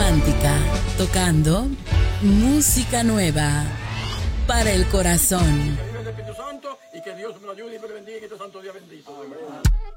Romántica, tocando música nueva para el corazón. Que vive el Espíritu Santo y que Dios me lo ayude y me lo bendiga en este santo día bendito.